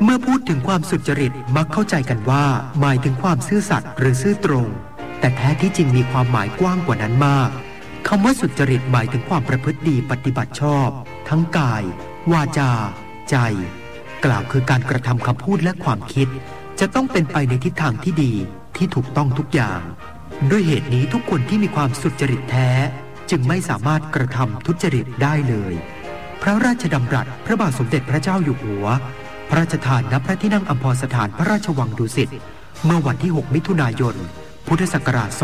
เมื่อพูดถึงความสุจริตมักเข้าใจกันว่าหมายถึงความซื่อสัตย์หรือซื่อตรงแต่แท้ที่จริงมีความหมายกว้างกว่านั้นมากคำว่าสุจริตหมายถึงความประพฤติดีปฏิบัติชอบทั้งกายวาจาใจกล่าวคือการกระทำคำพูดและความคิดจะต้องเป็นไปในทิศทางที่ดีที่ถูกต้องทุกอย่างด้วยเหตุนี้ทุกคนที่มีความสุจริตแท้จึงไม่สามารถกระทำทุจริตได้เลยพระราชดำรัสพระบาทสมเด็จพระเจ้าอยู่หัวพระราชทานณพระที่นั่งอัมพรสถานพระราชวังดุสิตเมื่อวันที่ 6 มิถุนายน พุทธศักราช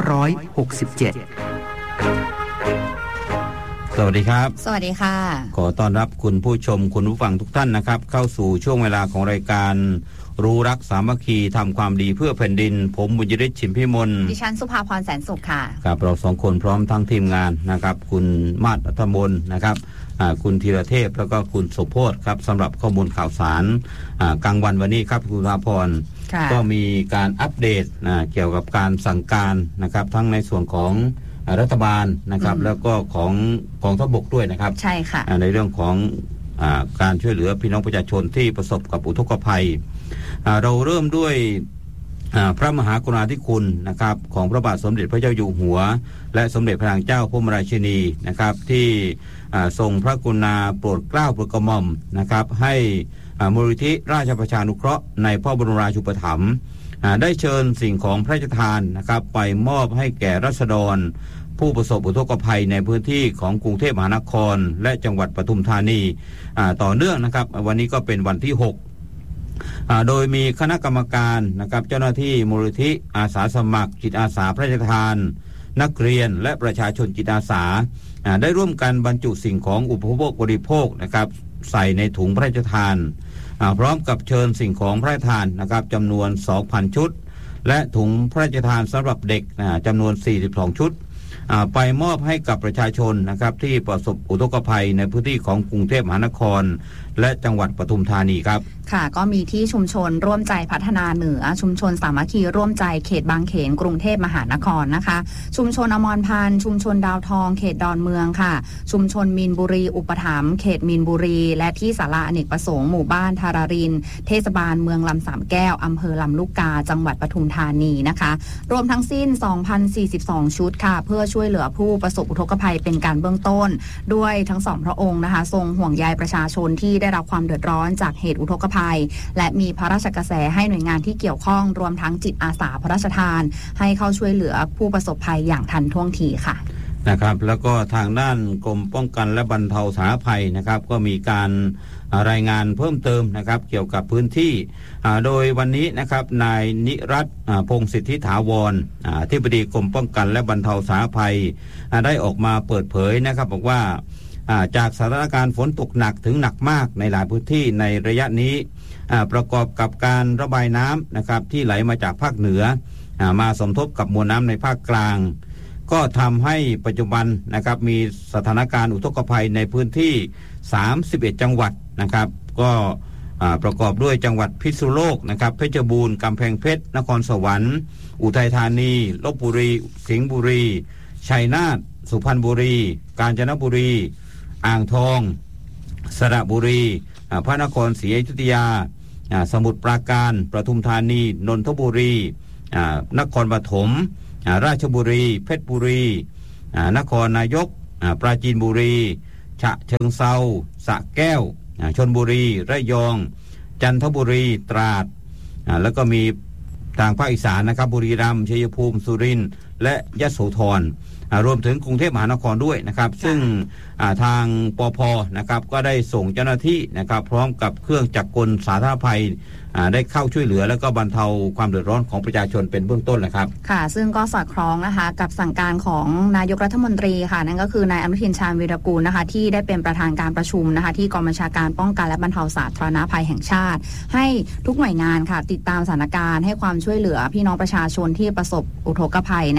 2567 สวัสดีครับสวัสดีค่ะขอต้อนรับคุณผู้ชมคุณผู้ฟังทุกท่านนะครับเข้าสู่ช่วงเวลาของรายการรู้รักสามัคคีทำความดีเพื่อแผ่นดินผมบุญยฤทธิ์ชิมพิมลดิฉันสุภาพรแสนสุขค่ะครับเราสองคนพร้อมทั้งทีมงานนะครับคุณมาศ อัธมนต์นะครับคุณธีรเทพแล้วก็คุณสุโพจน์ครับสำหรับข้อมูลข่าวสารกลางวันวันนี้ครับคุณสุภาพรก็มีการอัปเดตเกี่ยวกับการสั่งการนะครับทั้งในส่วนของรัฐบาลนะครับแล้วก็ของกองทัพบกด้วยนะครับใช่ค่ะในเรื่องของการช่วยเหลือพี่น้องประชาชนที่ประสบกับอุทกภัยเราเริ่มด้วยพระมหากรุณาธิคุณนะครับของพระบาทสมเด็จพระเจ้าอยู่หัวและสมเด็จพระนางเจ้าพระบรมราชินีนะครับที่ทรงพระกรุณาโปรดเกล้าโปรดกระหม่อมนะครับให้มูลนิธิราชประชานุเคราะห์ในพระบรมราชูปถัมภ์ได้เชิญสิ่งของพระราชทานนะครับไปมอบให้แก่ราษฎรผู้ประสบอุทกภัยในพื้นที่ของกรุงเทพมหานครและจังหวัดปทุมธานีต่อเนื่องนะครับวันนี้ก็เป็นวันที่6โดยมีคณะกรรมการนะครับเจ้าหน้าที่มูลนิธิอาสาสมัครจิตอาสาพระราชทานนักเรียนและประชาชนจิตอาสาได้ร่วมกันบรรจุสิ่งของอุปโภคบริโภคนะครับใส่ในถุงพระราชทานพร้อมกับเชิญสิ่งของพระราชทานนะครับจำนวน 2,000 ชุดและถุงพระราชทานสำหรับเด็กจำนวน 42 ชุดไปมอบให้กับประชาชนนะครับที่ประสบอุทกภัยในพื้นที่ของกรุงเทพมหานครและจังหวัดปทุมธานีครับค่ะก็มีที่ชุมชนร่วมใจพัฒนาเหนือชุมชนสามัคคีร่วมใจเขตบางเขนกรุงเทพมหานครนะคะชุมชนอมรพันธ์ชุมชนดาวทองเขตดอนเมืองค่ะชุมชนมีนบุรีอุปถัมภ์เขตมีนบุรีและที่ศาลาอเนกประสงค์หมู่บ้านธารารินเทศบาลเมืองลำสามแก้วอำเภอลำลูกกาจังหวัดปทุมธานีนะคะรวมทั้งสิ้น 2,042 ชุดค่ะเพื่อช่วยเหลือผู้ประสบอุทกภัยเป็นการเบื้องต้นด้วยทั้งสองพระองค์นะคะทรงห่วงใยประชาชนที่ได้รับความเดือดร้อนจากเหตุอุทกภัยและมีพระราชกระแสให้หน่วยงานที่เกี่ยวข้องรวมทั้งจิตอาสาพระราชทานให้เข้าช่วยเหลือผู้ประสบภัยอย่างทันท่วงทีค่ะนะครับแล้วก็ทางด้านกรมป้องกันและบรรเทาสาธารณภัยนะครับก็มีการรายงานเพิ่มเติมนะครับเกี่ยวกับพื้นที่โดยวันนี้นะครับนายนิรัตน์พงษ์สิทธิถาวรอธิบดีกรมป้องกันและบรรเทาสาธารณภัยได้ออกมาเปิดเผยนะครับบอกว่าจากสถานการณ์ฝนตกหนักถึงหนักมากในหลายพื้นที่ในระยะนี้ประกอบกับการระบายน้ำนะครับที่ไหลมาจากภาคเหนือมาสมทบกับมวลน้ำในภาคกลางก็ทำให้ปัจจุบันนะครับมีสถานการณ์อุทกภัยในพื้นที่31จังหวัดนะครับก็ประกอบด้วยจังหวัดพิษณุโลกนะครับเพชรบูรณ์กำแพงเพชรนครสวรรค์อุทัยธานีลพบุรีสิงห์บุรีชัยนาทสุพรรณบุรีกาญจนบุรีอ่างทองสระบุรีพระนครศรีอยุธยาสมุทรปราการปทุมธานีนนทบุรีนครปฐมราชบุรีเพชรบุรีนครนายกปราจีนบุรีฉะเชิงเทราสระแก้วชลบุรีระยองจันทบุรีตราดแล้วก็มีทางภาคอีสานนะครับบุรีรัมย์ชัยภูมิสุรินทร์และยโสธรรวมถึงกรุงเทพมหานครด้วยนะครับซึ่งทางปภนะครับก็ได้ส่งเจ้าหน้าที่นะครับพร้อมกับเครื่องจักรกลสาธารณภัยได้เข้าช่วยเหลือและก็บรรเทาความเดือดร้อนของประชาชนเป็นเบื้องต้นนะครับค่ะซึ่งก็สอดคล้องนะคะกับสั่งการของนายกรัฐมนตรีค่ะนั่นก็คือนายอนุทินชาญวีรกูลนะคะที่ได้เป็นประธานการประชุมนะคะที่กองบัญชาการป้องกันและบรรเทาสาธารณภัยแห่งชาติให้ทุกหน่วยงานค่ะติดตามสถานการณ์ให้ความช่วยเหลือพี่น้องประชาชนที่ประสบอุทกภัยนะคะ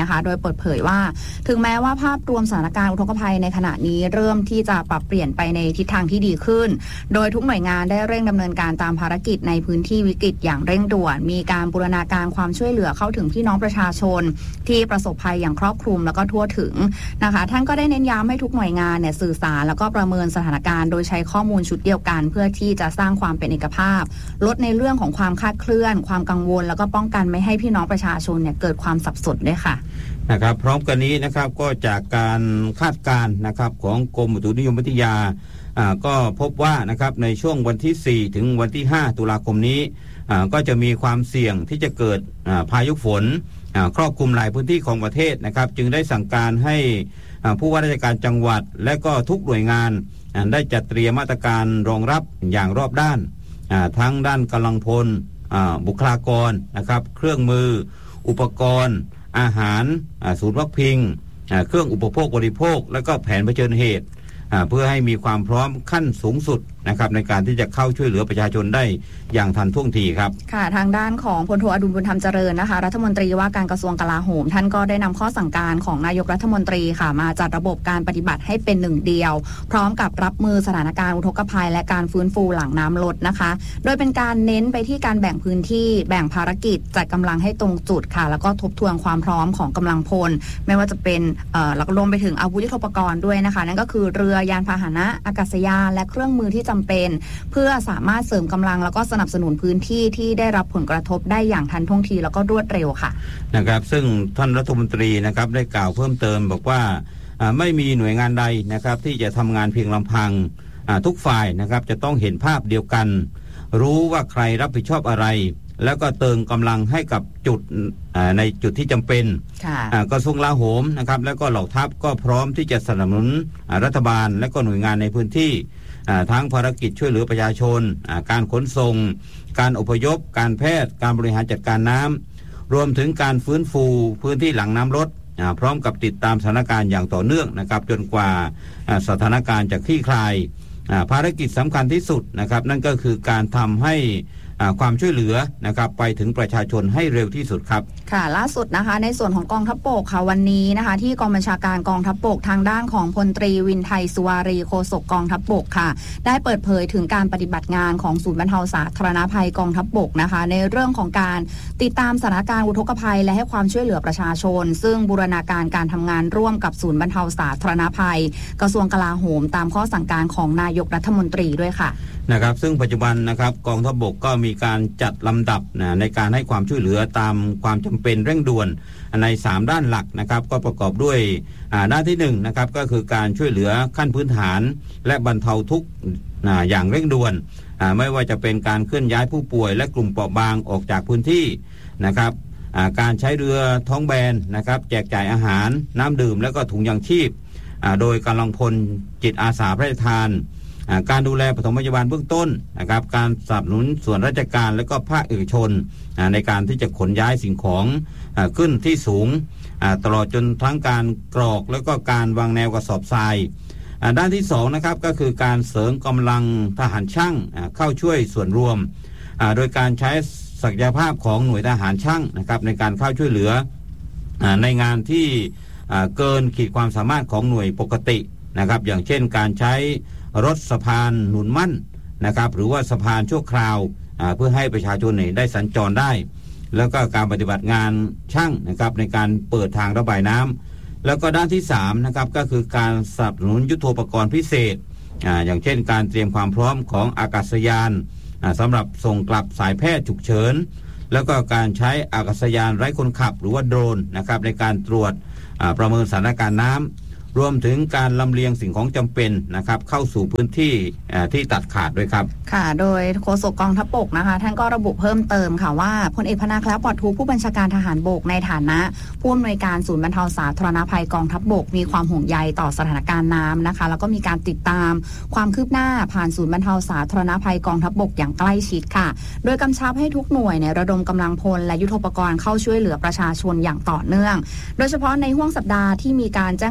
นะคะโดยเปิดเผยว่าถึงแม้ว่าภาพรวมสถานการณ์อุทกภัยในขณะนี้เริ่มที่จะปรับเปลี่ยนไปในทิศทางที่ดีขึ้นโดยทุกหน่วยงานได้เร่งดำเนินการตามภารกิจในพื้นที่วิกฤตอย่างเร่งด่วนมีการบูรณาการความช่วยเหลือเข้าถึงพี่น้องประชาชนที่ประสบภัยอย่างครอบคลุมแล้วก็ทั่วถึงนะคะท่านก็ได้เน้นย้ำให้ทุกหน่วยงานเนี่ยสื่อสารแล้วก็ประเมินสถานการณ์โดยใช้ข้อมูลชุดเดียวกันเพื่อที่จะสร้างความเป็นเอกภาพลดในเรื่องของความคลาดเคลื่อนความกังวลแล้วก็ป้องกันไม่ให้พี่น้องประชาชนเนี่ยเกิดความสับสนด้วยค่ะนะครับพร้อมกันนี้นะครับก็จากการคาดการณ์นะครับของกรมอุตุนิยมวิทยาก็พบว่านะครับในช่วงวันที่4ถึงวันที่5ตุลาคมนี้ก็จะมีความเสี่ยงที่จะเกิดพายุฝนครอบคลุมหลายพื้นที่ของประเทศนะครับจึงได้สั่งการให้ผู้ว่าราชการจังหวัดและก็ทุกหน่วยงานได้จัดเตรียมมาตรการรองรับอย่างรอบด้านทั้งด้านกำลังพลบุคลากรนะครับเครื่องมืออุปกรณ์อาหารศูนย์พักพิงเครื่องอุปโภคบริโภคและก็แผนเผชิญเหตุเพื่อให้มีความพร้อมขั้นสูงสุดนะครับในการที่จะเข้าช่วยเหลือประชาชนได้อย่างทันท่วงทีครับค่ะทางด้านของพลโทอดุลบุญธรรมเจริญนะคะรัฐมนตรีว่าการกระทรวงกลาโหมท่านก็ได้นำข้อสั่งการของนายกรัฐมนตรีค่ะมาจัดระบบการปฏิบัติให้เป็นหนึ่งเดียวพร้อมกับรับมือสถานการณ์อุทกภัยและการฟื้นฟูหลังน้ำลดนะคะโดยเป็นการเน้นไปที่การแบ่งพื้นที่แบ่งภารกิจจัดกำลังให้ตรงจุดค่ะแล้วก็ทบทวนความพร้อมของกำลังพลไม่ว่าจะเป็นแล้วก็รวมไปถึงอาวุธยุทโธปกรณ์ด้วยนะคะนั่นก็คือเรือยานพาหนะอากาศยานและเครื่องมือที่จำเป็นเพื่อสามารถเสริมกำลังแล้วก็สนับสนุนพื้นที่ที่ได้รับผลกระทบได้อย่างทันท่วงทีแล้วก็รวดเร็วค่ะนะครับซึ่งท่านรัฐมนตรีนะครับได้กล่าวเพิ่มเติมบอกว่าไม่มีหน่วยงานใดนะครับที่จะทำงานเพียงลำพังทุกฝ่ายนะครับจะต้องเห็นภาพเดียวกันรู้ว่าใครรับผิดชอบอะไรแล้วก็เติมกำลังให้กับจุดในจุดที่จำเป็นกระทรวงกลาโหมนะครับแล้วก็เหล่าทัพก็พร้อมที่จะสนับสนุนรัฐบาลและก็หน่วยงานในพื้นที่ทั้งภารกิจช่วยเหลือประชาชนการขนส่งการอพยพการแพทย์การบริหารจัดการน้ำรวมถึงการฟื้นฟูพื้นที่หลังน้ำลดพร้อมกับติดตามสถานการณ์อย่างต่อเนื่องนะครับจนกว่าสถานการณ์จะคลี่คลายภารกิจสำคัญที่สุดนะครับนั่นก็คือการทำให้ความช่วยเหลือนะครับไปถึงประชาชนให้เร็วที่สุดครับค่ะล่าสุดนะคะในส่วนของกองทัพบกค่ะวันนี้นะคะที่กองบัญชาการกองทัพบกทางด้านของพลตรีวินไทยสุวารีโฆษกกองทัพบกค่ะได้เปิดเผยถึงการปฏิบัติงานของศูนย์บรรเทาสาธารณภัยกองทัพบกนะคะในเรื่องของการติดตามสถานการณ์อุทกภัยและให้ความช่วยเหลือประชาชนซึ่งบูรณาการการทำงานร่วมกับศูนย์บรรเทาสาธารณภัยกระทรวงกลาโหมตามข้อสั่งการของนายกรัฐมนตรีด้วยค่ะนะครับซึ่งปัจจุบันนะครับกองทัพบกก็มีการจัดลำดับในการให้ความช่วยเหลือตามความจำเป็นเร่งด่วนใน3ด้านหลักนะครับก็ประกอบด้วยด้านที่1นะครับก็คือการช่วยเหลือขั้นพื้นฐานและบรรเทาทุกข์อย่างเร่งด่วนไม่ว่าจะเป็นการเคลื่อนย้ายผู้ป่วยและกลุ่มเปราะบางออกจากพื้นที่นะครับการใช้เรือท้องแบนนะครับแจกจ่ายอาหารน้ำดื่มและก็ถุงยางชีพโดยกำลังพลจิตอาสาพระราชทานการดูแลปฐมพยาบาลเบื้องต้นนะครับการสนับสนุนส่วนราชการและก็ภาคเอกชนในการที่จะขนย้ายสิ่งของขึ้นที่สูงตลอดจนทั้งการกรอกแล้วก็การวางแนวกระสอบทรายด้านที่2นะครับก็คือการเสริมกำลังทหารช่างเข้าช่วยส่วนรวมโดยการใช้ศักยภาพของหน่วยทหารช่างนะครับในการเข้าช่วยเหลือในงานที่เกินขีดความสามารถของหน่วยปกตินะครับอย่างเช่นการใช้รถสะพานหนุนมั่นนะครับหรือว่าสะพานชั่วคราวเพื่อให้ประชาชนได้สัญจรได้แล้วก็การปฏิบัติงานช่างนะครับในการเปิดทางระบายน้ำแล้วก็ด้านที่3นะครับก็คือการสนับสนุนยุทโธปกรณ์พิเศษอย่างเช่นการเตรียมความพร้อมของอากาศยานสำหรับส่งกลับสายแพทย์ฉุกเฉินแล้วก็การใช้อากาศยานไร้คนขับหรือว่าโดรนนะครับในการตรวจประเมินสถานการณ์น้ำรวมถึงการลำเลียงสิ่งของจำเป็นนะครับเข้าสู่พื้นที่ที่ตัดขาดด้วยครับค่ะโดยโฆษกกองทัพบกนะคะท่านก็ระบุเพิ่มเติมค่ะว่าพลเอกพนาคแล้วปลอดทุกผู้บัญชาการทหารบกในฐานะผู้อำนวยการศูนย์บรรเทาสาธารณภัยกองทัพบกมีความห่วงใยต่อสถานการณ์น้ำนะคะแล้วก็มีการติดตามความคืบหน้าผ่านศูนย์บรรเทาสาธารณภัยกองทัพบกอย่างใกล้ชิดค่ะโดยกำชับให้ทุกหน่วยระดมกำลังพลและยุทโธปกรณ์เข้าช่วยเหลือประชาชนอย่างต่อเนื่องโดยเฉพาะในห่วงสัปดาห์ที่มีการแจ้งเตือนสภาพ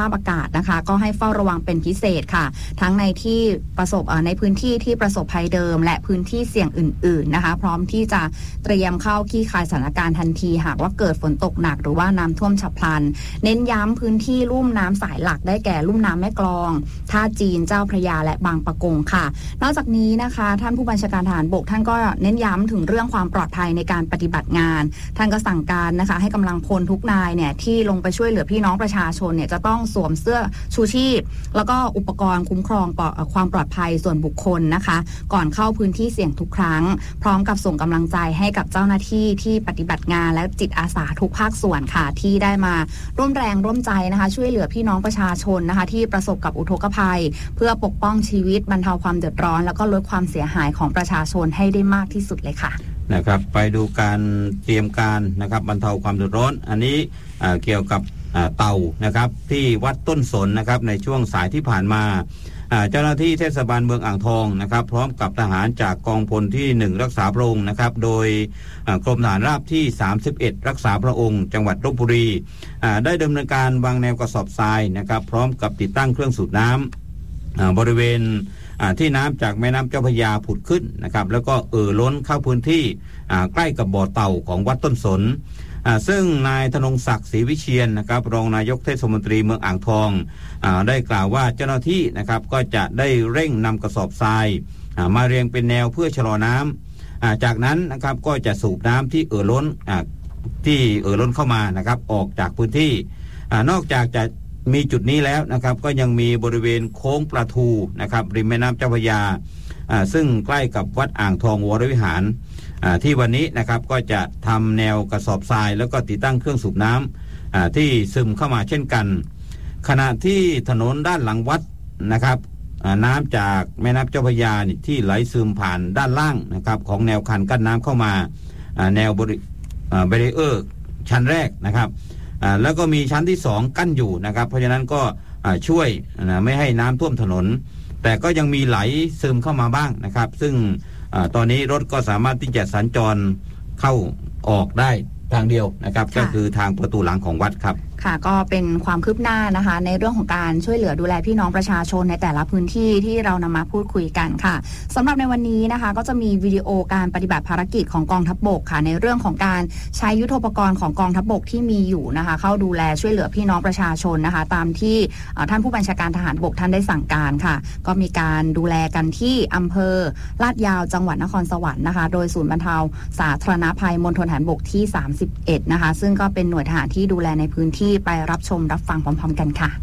าพอากาศนะคะก็ให้เฝ้าระวังเป็นพิเศษค่ะทั้งในที่ประสบในพื้นที่ที่ประสบภัยเดิมและพื้นที่เสี่ยงอื่นๆนะคะพร้อมที่จะเตรียมเข้าคลี่คลายสถานการณ์ทันทีหากว่าเกิดฝนตกหนักหรือว่าน้ำท่วมฉับพลันเน้นย้ำพื้นที่ลุ่มน้ำสายหลักได้แก่ลุ่มน้ำแม่กลองท่าจีนเจ้าพระยาและบางปะกงค่ะนอกจากนี้นะคะท่านผู้บัญชาการทหารบกท่านก็เน้นย้ำถึงเรื่องความปลอดภัยในการปฏิบัติงานท่านก็สั่งการนะคะให้กำลังพลทุกนายเนี่ยที่ลงไปช่วยเหลือพี่น้องประชาชนเนี่ยจะต้องสวมเสื้อชูชีพแล้วก็อุปกรณ์คุ้มครองความปลอดภัยส่วนบุคคลนะคะก่อนเข้าพื้นที่เสี่ยงทุกครั้งพร้อมกับส่งกำลังใจให้กับเจ้าหน้าที่ที่ปฏิบัติงานและจิตอาสาทุกภาคส่วนค่ะที่ได้มาร่วมแรงร่วมใจนะคะช่วยเหลือพี่น้องประชาชนนะคะที่ประสบกับอุทกภัยเพื่อปกป้องชีวิตบรรเทาความเดือดร้อนแล้วก็ลดความเสียหายของประชาชนให้ได้มากที่สุดเลยค่ะนะครับไปดูการเตรียมการนะครับบรรเทาความเดือดร้อนอันนี้เกี่ยวกับเต่านะครับที่วัดต้นสนนะครับในช่วงสายที่ผ่านมาเจ้าหน้าที่เทศบาลเมืองอ่างทองนะครับพร้อมกับทหารจากกองพลที่1รักษาพระองค์นะครับโดยกรมทหารราบที่31รักษาพระองค์จังหวัดลพบุรีได้ดำเนินการวางแนวกระสอบทรายนะครับพร้อมกับติดตั้งเครื่องสูบน้ำบริเวณที่น้ำจากแม่น้ำเจ้าพระยาผุดขึ้นนะครับแล้วก็ล้นเข้าพื้นที่ใกล้กับบ่อเต่าของวัดต้นสนซึ่งนายธนงศักดิ์ศรีวิเชียรนะครับรองนายกเทศมนตรีเมืองอ่างทองได้กล่าวว่าเจ้าหน้าที่นะครับก็จะได้เร่งนำกระสอบทรายมาเรียงเป็นแนวเพื่อชะลอน้ำจากนั้นนะครับก็จะสูบน้ำที่ล้นเข้ามานะครับออกจากพื้นที่นอกจากจะมีจุดนี้แล้วนะครับก็ยังมีบริเวณโค้งปลาทูนะครับริมแม่น้ำเจ้าพระยาซึ่งใกล้กับวัดอ่างทองวรวิหารที่วันนี้นะครับก็จะทำแนวกระสอบทรายแล้วก็ติดตั้งเครื่องสูบน้ำที่ซึมเข้ามาเช่นกันขณะที่ถนนด้านหลังวัดนะครับน้ำจากแม่น้ำเจ้าพระยาที่ไหลซึมผ่านด้านล่างนะครับของแนวคันกั้นน้ำเข้ามาแนวเบรีเออร์ชั้นแรกนะครับแล้วก็มีชั้นที่2กั้นอยู่นะครับเพราะฉะนั้นก็ช่วยไม่ให้น้ำท่วมถนนแต่ก็ยังมีไหลซึมเข้ามาบ้างนะครับซึ่งตอนนี้รถก็สามารถที่จะสัญจรเข้าออกได้ทางเดียวนะครับก็คือทางประตูหลังของวัดครับค่ะก็เป็นความคืบหน้านะคะในเรื่องของการช่วยเหลือดูแลพี่น้องประชาชนในแต่ละพื้นที่ที่เรานำมาพูดคุยกันค่ะสำหรับในวันนี้นะคะก็จะมีวิดีโอการปฏิบัติภารกิจของกองทัพบกค่ะในเรื่องของการใช้ยุทโธปกรณ์ของกองทัพบกที่มีอยู่นะคะเข้าดูแลช่วยเหลือพี่น้องประชาชนนะคะตามที่ท่านผู้บัญชาการทหารบกท่านได้สั่งการค่ะก็มีการดูแลกันที่อำเภอลาดยาวจังหวัดนครสวรรค์นะคะโดยศูนย์บรรเทาสาธารณภัยมณฑลทหารบกที่31นะคะซึ่งก็เป็นหน่วยทหารที่ดูแลในพื้นที่ไปรับชมรับฟังพร้อมๆกันค่ะ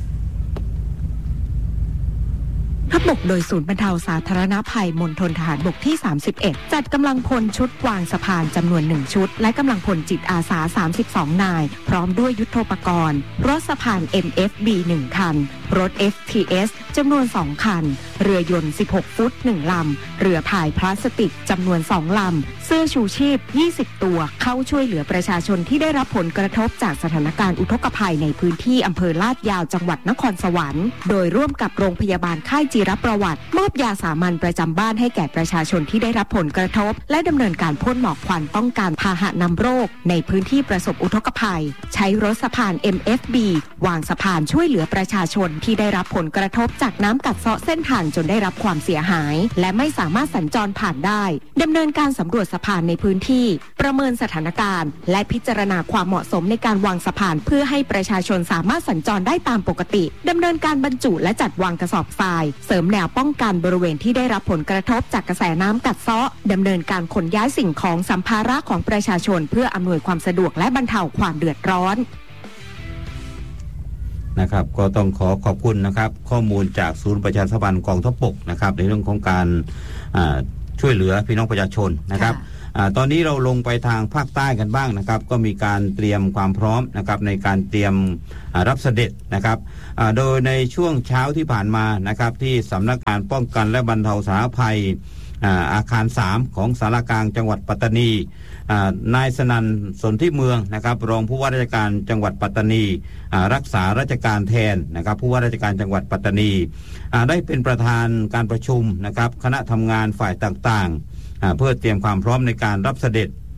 ทัพบกโดยศูนย์บรรเทาสาธารณภัยมณฑลทหารบกที่31จัดกำลังพลชุดวางสะพานจำนวน1ชุดและกำลังพลจิตอาสา32นายพร้อมด้วยยุทโธปกรณ์รถสะพาน MFB 1คันรถ FTS จำนวน2คันเรือยนต์16ฟุต1ลำเรือพายพลาสติกจำนวน2ลำเสื้อชูชีพ20ตัวเข้าช่วยเหลือประชาชนที่ได้รับผลกระทบจากสถานการณ์อุทกภัยในพื้นที่อำเภอลาดยาวจังหวัดนครสวรรค์โดยร่วมกับโรงพยาบาลค่ายจิรประวัติมอบยาสามัญประจำบ้านให้แก่ประชาชนที่ได้รับผลกระทบและดำเนินการพ่นหมอกควันป้องกันพาหะนำโรคในพื้นที่ประสบอุทกภัยใช้รถสะพาน MFB วางสะพานช่วยเหลือประชาชนที่ได้รับผลกระทบจากน้ำกัดเซาะเส้นทางจนได้รับความเสียหายและไม่สามารถสัญจรผ่านได้ดำเนินการสำรวจสะพานในพื้นที่ประเมินสถานการณ์และพิจารณาความเหมาะสมในการวางสะพานเพื่อให้ประชาชนสามารถสัญจรได้ตามปกติดำเนินการบรรจุและจัดวางกระสอบทรายเสริมแนวป้องกันบริเวณที่ได้รับผลกระทบจากกระแสน้ำกัดเซาะดำเนินการขนย้ายสิ่งของสัมภาระของประชาชนเพื่ออำนวยความสะดวกและบรรเทาความเดือดร้อนนะครับก็ต้องขอบคุณนะครับข้อมูลจากศูนย์ประชาสัมพันธ์กองทัพบกนะครับในเรื่องของการช่วยเหลือพี่น้องประชาชนนะครับตอนนี้เราลงไปทางภาคใต้กันบ้างนะครับก็มีการเตรียมความพร้อมนะครับในการเตรียมรับเสด็จนะครับโดยในช่วงเช้าที่ผ่านมานะครับที่สำนักงานป้องกันและบรรเทาสาธารณภัยอาคาร3ของศาลากลางจังหวัดปัตตานีนายสนั่นสนธิเมืองนะครับรองผู้ว่าราชการจังหวัดปัตตานีรักษาราชการแทนนะครับผู้ว่าราชการจังหวัดปัตตานีได้เป็นประธานการประชุมนะครับคณะทำงานฝ่ายต่างๆเพื่อเตรียมความพร้อมในการรับเสด็จ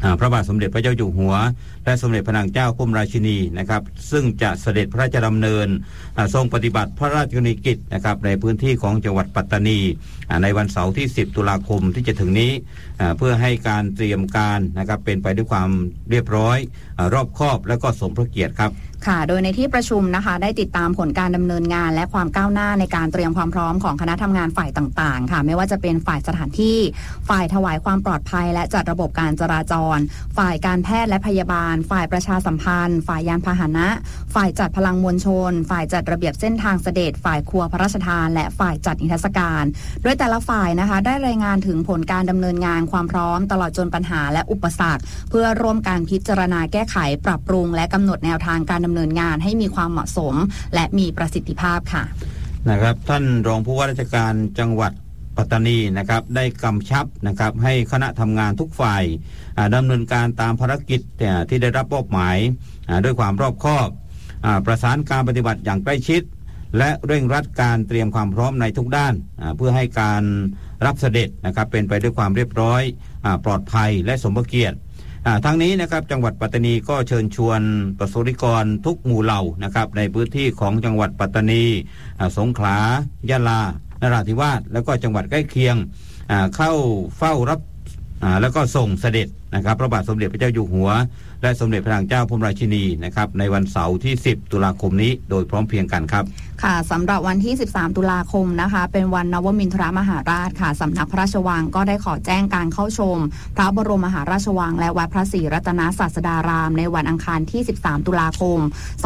พระบาทสมเด็จพระเจ้าอยู่หัวและสมเด็จพระนางเจ้าพระบรมราชินีนะครับซึ่งจะเสด็จพระราชดำเนินทรงปฏิบัติพระราชกรณียกิจนะครับในพื้นที่ของจังหวัดปัตตานีในวันเสาร์ที่10ตุลาคมที่จะถึงนี้เพื่อให้การเตรียมการนะครับเป็นไปด้วยความเรียบร้อยรอบคอบและก็สมพระเกียรติครับค่ะโดยในที่ประชุมนะคะได้ติดตามผลการดำเนินงานและความก้าวหน้าในการเตรียมความพร้อมของคณะทำงานฝ่ายต่างๆค่ะไม่ว่าจะเป็นฝ่ายสถานที่ฝ่ายถวายความปลอดภัยและจัดระบบการจราจรฝ่ายการแพทย์และพยาบาลฝ่ายประชาสัมพันธ์ฝ่ายยานพาหนะฝ่ายจัดพลังมวลชนฝ่ายจัดระเบียบเส้นทางเสด็จฝ่ายครัวพระราชทานและฝ่ายจัดนิทรรศการโดยแต่ละฝ่ายนะคะได้รายงานถึงผลการดำเนินงานความพร้อมตลอดจนปัญหาและอุปสรรคเพื่อร่วมการพิจารณาแก้ไขปรับปรุงและกำหนดแนวทางการดำเนินงานให้มีความเหมาะสมและมีประสิทธิภาพค่ะนะครับท่านรองผู้ว่าราชการจังหวัดปัตตานีนะครับได้กำชับนะครับให้คณะทำงานทุกฝ่ายดำเนินการตามภารกิจที่ได้รับมอบหมายด้วยความรอบคอบประสานการปฏิบัติอย่างใกล้ชิดและเร่งรัดการเตรียมความพร้อมในทุกด้านเพื่อให้การรับเสด็จนะครับเป็นไปด้วยความเรียบร้อยปลอดภัยและสมพระเกียรติทั้งนี้นะครับจังหวัดปัตตานีก็เชิญชวนประสบนิกรทุกหมู่เหล่านะครับในพื้นที่ของจังหวัดปัตตานีสงขลายะลานราธิวาสแล้วก็จังหวัดใกล้เคียงเข้าเฝ้ารับแล้วก็ส่งเสด็จนะครับพระบาทสมเด็จพระเจ้าอยู่หัวและสมเด็จพระนางเจ้าพระบรมราชินีนะครับในวันเสาร์ที่10ตุลาคมนี้โดยพร้อมเพรียงกันครับค่ะสำหรับวันที่13ตุลาคมนะคะเป็นวันนวมินทรมหาราชค่ะสำนักพระราชวังก็ได้ขอแจ้งการเข้าชมพระบรมมหาราชวังและวัดพระศรีรัตนศาสดารามในวันอังคารที่13ตุลาคม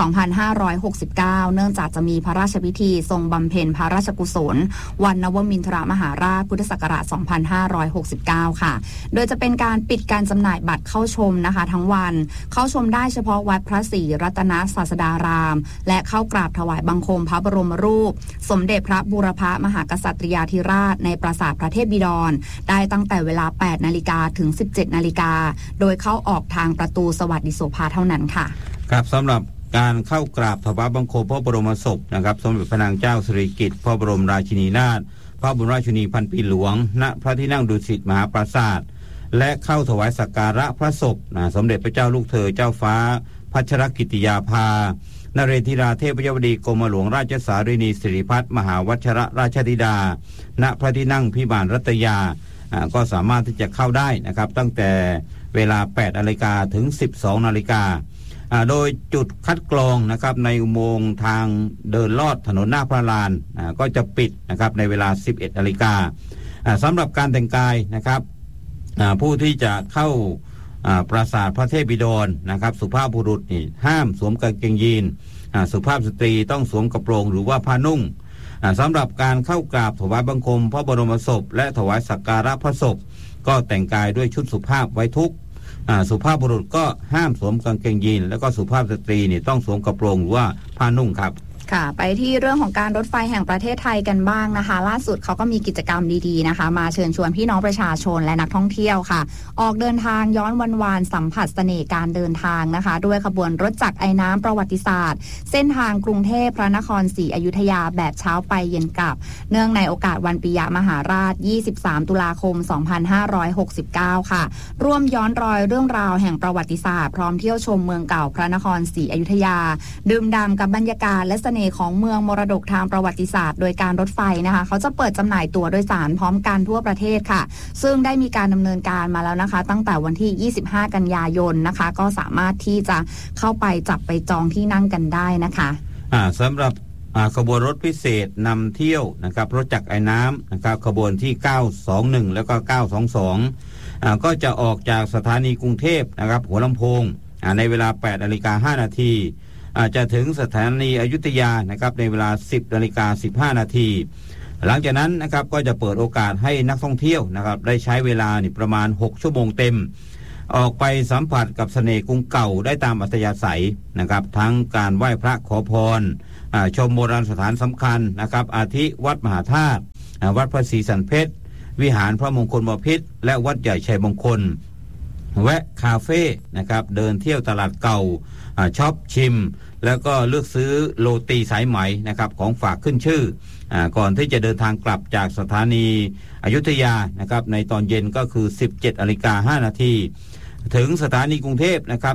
2569เนื่องจากจะมีพระราชพิธีทรงบำเพ็ญพระราชกุศลวันนวมินทรมหาราชพุทธศักราช2569ค่ะโดยจะเป็นการปิดการจำหน่ายบัตรเข้าชมนะคะทั้งวันเข้าชมได้เฉพาะวัดพระศรีรัตนศาสดารามและเข้ากราบถวายบังคมพระบรมรูปสมเด็จพระบูรพมหากษัตริยาธิราชในปราสาทพระเทพบิดรได้ตั้งแต่เวลา 8 นาฬิกาถึง 17 นาฬิกาโดยเข้าออกทางประตูสวัสดิโสภาเท่านั้นค่ะครับสำหรับการเข้ากราบถวายบังคมพระบรมศพนะครับสมเด็จพระนางเจ้าสิริกิติ์พระบรมราชินีนาถพระบรมราชินีพันปีหลวงณพระที่นั่งดุสิตมหาปราสาทและเข้าถวายสักการะพระศพสมเด็จพระเจ้าลูกเธอเจ้าฟ้าพัชรกิติยาภานเรธิราเทพยวดีกรมหลวงราชสารินีสิริพัฒน์มหาวัชรราชธิดาณพระที่นั่งพิบาลรัตยาก็สามารถที่จะเข้าได้นะครับตั้งแต่เวลา 8 นาฬิกาถึง 12 นาฬิกาโดยจุดคัดกรองนะครับในอุโมงค์ทางเดินลอดถนนหน้าพระลานก็จะปิดนะครับในเวลา 11 นาฬิกาสำหรับการแต่งกายนะครับผู้ที่จะเข้าปราสาทพระเทพบิดรนะครับสุภาพบุรุษนี่ห้ามสวมกางเกงยีนสุภาพสตรีต้องสวมกระโปรงหรือว่าผ้านุ่งสำหรับการเข้ากราบถวายบังคมพระบรมศพและถวายสักการะพระศพก็แต่งกายด้วยชุดสุภาพไว้ทุกสุภาพบุรุษก็ห้ามสวมกางเกงยีนแล้วก็สุภาพสตรีนี่ต้องสวมกระโปรงหรือว่าผ้านุ่งครับค่ะไปที่เรื่องของการรถไฟแห่งประเทศไทยกันบ้างนะคะล่าสุดเขาก็มีกิจกรรมดีๆนะคะมาเชิญชวนพี่น้องประชาชนและนักท่องเที่ยวค่ะออกเดินทางย้อนวันวานสัมผัสเสน่ห์การเดินทางนะคะด้วยขบวนรถจักรไอ้น้ำประวัติศาสตร์เส้นทางกรุงเทพพระนครศรีอยุธยาแบบเช้าไปเย็นกลับเนื่องในโอกาสวันปิยมหาราช23ตุลาคม2569ค่ะร่วมย้อนรอยเรื่องราวแห่งประวัติศาสตร์พร้อมเที่ยวชมเมืองเก่าพระนครศรีอยุธยาดื่มด่ำกับบรรยากาศและเสน่ห์ของเมืองมรดกทางประวัติศาสตร์โดยการรถไฟนะคะเขาจะเปิดจำหน่ายตั๋วโดยสารพร้อมกันทั่วประเทศค่ะซึ่งได้มีการดำเนินการมาแล้วนะคะตั้งแต่วันที่25กันยายนนะคะก็สามารถที่จะเข้าไปจับไปจองที่นั่งกันได้นะคะสำหรับขบวนรถพิเศษนำเที่ยวนะครับรถจักรไอ้น้ำนะครับขบวนที่921แล้วก็922ก็จะออกจากสถานีกรุงเทพนะครับหัวลำโพงในเวลา 8 นาฬิกา 5 นาทีจะถึงสถานีอยุธยานะครับในเวลา 10 นาฬิกา 15 นาทีหลังจากนั้นนะครับก็จะเปิดโอกาสให้นักท่องเที่ยวนะครับได้ใช้เวลาประมาณ6ชั่วโมงเต็มออกไปสัมผัสกับเสน่ห์กรุงเก่าได้ตามอัธยาศัยนะครับทั้งการไหว้พระขอพรชมโบราณสถานสำคัญนะครับอาทิวัดมหาธาตุวัดพระศรีสันเพชรวิหารพระมงคลบพิตรและวัดใหญ่ชัยมงคลแวะคาเฟ่นะครับเดินเที่ยวตลาดเก่าช็อปชิมแล้วก็เลือกซื้อโรตีสายไหมนะครับของฝากขึ้นชื่อก่อนที่จะเดินทางกลับจากสถานีอยุธยานะครับในตอนเย็นก็คือ 17 นาฬิกา 5 นาทีถึงสถานีกรุงเทพนะครับ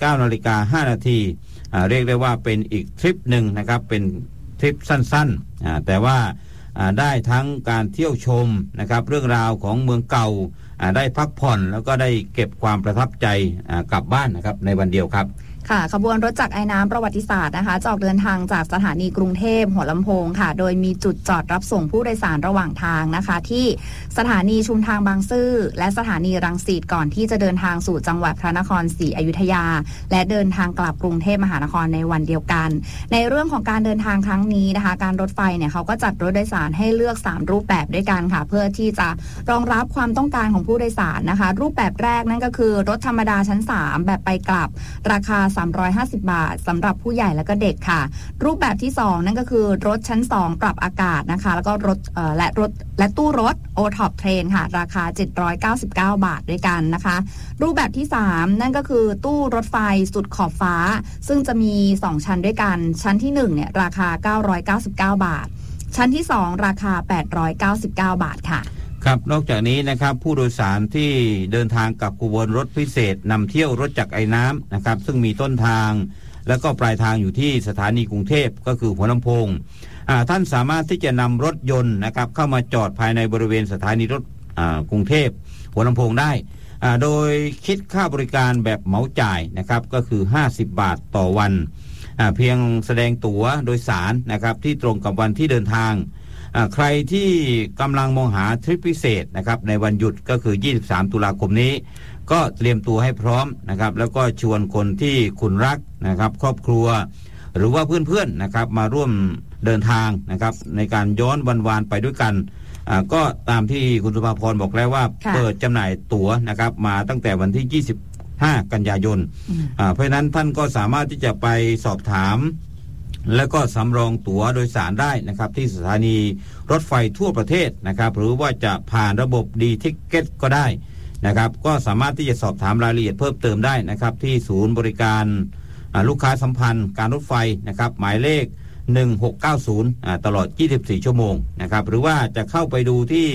19:05 น.เรียกได้ว่าเป็นอีกทริปหนึ่งนะครับเป็นทริปสั้นๆแต่ว่าได้ทั้งการเที่ยวชมนะครับเรื่องราวของเมืองเก่าได้พักผ่อนแล้วก็ได้เก็บความประทับใจกลับบ้านนะครับในวันเดียวครับค่ะขบวนรถจักรไอน้ำประวัติศาสตร์นะคะจะออกเดินทางจากสถานีกรุงเทพหัวลำโพงค่ะโดยมีจุดจอดรับส่งผู้โดยสารระหว่างทางนะคะที่สถานีชุมทางบางซื่อและสถานีรังสิตก่อนที่จะเดินทางสู่จังหวัดพระนครศรีอยุธยาและเดินทางกลับกรุงเทพมหานครในวันเดียวกันในเรื่องของการเดินทางครั้งนี้นะคะการรถไฟเนี่ยเขาก็จัดรถโดยสารให้เลือก3รูปแบบด้วยกันค่ะเพื่อที่จะรองรับความต้องการของผู้โดยสารนะคะรูปแบบแรกนั่นก็คือรถธรรมดาชั้น3แบบไปกลับราคา350 บาทสำหรับผู้ใหญ่และก็เด็กค่ะรูปแบบที่2นั่นก็คือรถชั้น2ปรับอากาศนะคะแล้วก็รถและตู้รถ O-Top Train ค่ะราคา799 บาทด้วยกันนะคะรูปแบบที่3นั่นก็คือตู้รถไฟสุดขอบฟ้าซึ่งจะมี2ชั้นด้วยกันชั้นที่1เนี่ยราคา999 บาทชั้นที่2ราคา899 บาทค่ะครับนอกจากนี้นะครับผู้โดยสารที่เดินทางกับขบวนรถพิเศษนำเที่ยวรถจักรไอน้ำนะครับซึ่งมีต้นทางแล้วก็ปลายทางอยู่ที่สถานีกรุงเทพก็คือหัวลำโพงท่านสามารถที่จะนำรถยนต์นะครับเข้ามาจอดภายในบริเวณสถานีรถกรุงเทพหัวลำโพงได้โดยคิดค่าบริการแบบเหมาจ่ายนะครับก็คือ50 บาทต่อวันเพียงแสดงตั๋วโดยสารนะครับที่ตรงกับวันที่เดินทางใครที่กำลังมองหาทริปพิเศษนะครับในวันหยุดก็คือ23 ตุลาคมนี้ก็เตรียมตัวให้พร้อมนะครับแล้วก็ชวนคนที่คุณรักนะครับครอบครัวหรือว่าเพื่อนๆนะครับมาร่วมเดินทางนะครับในการย้อนวันวานไปด้วยกันก็ตามที่คุณสุภาพรบอกแล้วว่าเปิดจำหน่ายตั๋วนะครับมาตั้งแต่วันที่25 กันยายนเพราะฉะนั้นท่านก็สามารถที่จะไปสอบถามแล้วก็สำรองตั๋วโดยสารได้นะครับที่สถานีรถไฟทั่วประเทศนะครับหรือว่าจะผ่านระบบD-Ticket ก็ได้นะครับก็สามารถที่จะสอบถามรายละเอียดเพิ่มเติมได้นะครับที่ศูนย์บริการลูกค้าสัมพันธ์การรถไฟนะครับหมายเลข1690ตลอด24 ชั่วโมงนะครับหรือว่าจะเข้าไปดูที่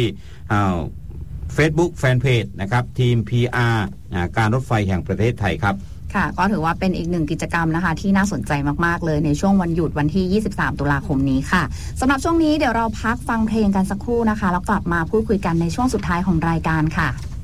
Facebook Fanpage นะครับทีม PR การรถไฟแห่งประเทศไทยครับค่ะก็ถือว่าเป็นอีกหนึ่งกิจกรรมนะคะที่น่าสนใจมากๆเลยในช่วงวันหยุดวันที่23 ตุลาคมนี้ค่ะสำหรับช่วงนี้เดี๋ยวเราพักฟังเพลงกันสักครู่นะคะแล้วกลับมาพูดคุยกันในช่วงสุดท้ายของรายการค่ะ